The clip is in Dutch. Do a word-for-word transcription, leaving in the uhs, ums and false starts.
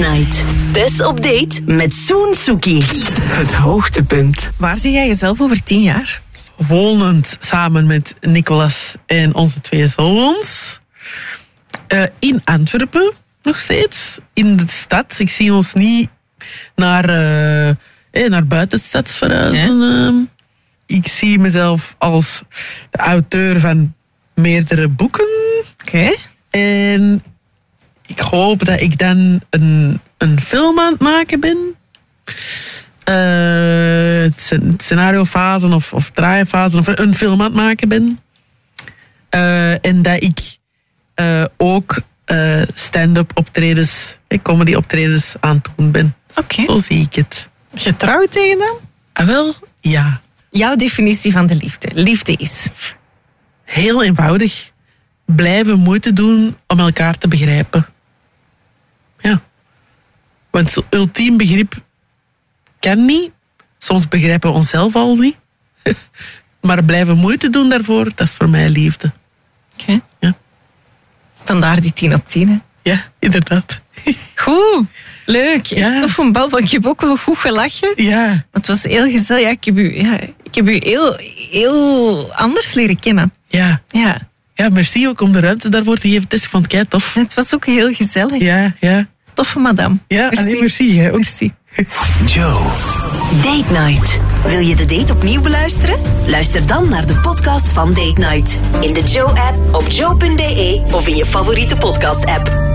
Night. Dus op date met Soen Suki. Het hoogtepunt. Waar zie jij jezelf over tien jaar? Wonend samen met Nicolas en onze twee zoons. Uh, in Antwerpen nog steeds. In de stad. Ik zie ons niet naar, uh, eh, naar buiten de stad verhuizen. Nee. Uh, ik zie mezelf als de auteur van meerdere boeken. Oké. Okay. En ik hoop dat ik dan een, een film aan het maken ben. Uh, scenariofase of, of draaifase of een film aan het maken ben. Uh, en dat ik uh, ook uh, stand-up optredens, comedy optredens aan het doen ben. Oké. Okay. Zo zie ik het. Getrouwd tegen dan? Ah, wel, ja. Jouw definitie van de liefde. Liefde is? Heel eenvoudig. Blijven moeite doen om elkaar te begrijpen. Ja. Want zo'n ultiem begrip kan niet. Soms begrijpen we onszelf al niet. Maar blijven moeite doen daarvoor, dat is voor mij liefde. Oké. Okay. Ja. Vandaar die tien op tien, hè? Ja, inderdaad. Goed. Leuk. Ja. Echt tof een bal, want ik heb ook wel goed gelachen. Ja. Het was heel gezellig. Ja, ik heb u, ja, ik heb u heel, heel anders leren kennen. Ja. Ja. Ja, merci ook om de ruimte daarvoor te geven. Het is van kei tof. Het was ook heel gezellig. Ja, ja. Toffe madame. Ja, merci. Alleen merci. Hè, ook. Merci. Joe. Date Night. Wil je de date opnieuw beluisteren? Luister dan naar de podcast van Date Night. In de Joe-app, op joe punt be of in je favoriete podcast-app.